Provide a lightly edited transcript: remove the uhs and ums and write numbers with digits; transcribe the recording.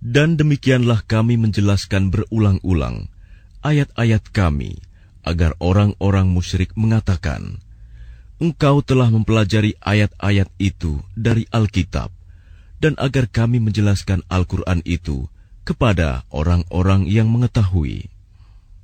Dan demikianlah kami menjelaskan berulang-ulang ayat-ayat kami, agar orang-orang musyrik mengatakan, Engkau telah mempelajari ayat-ayat itu dari Alkitab, dan agar kami menjelaskan Al-Quran itu kepada orang-orang yang mengetahui.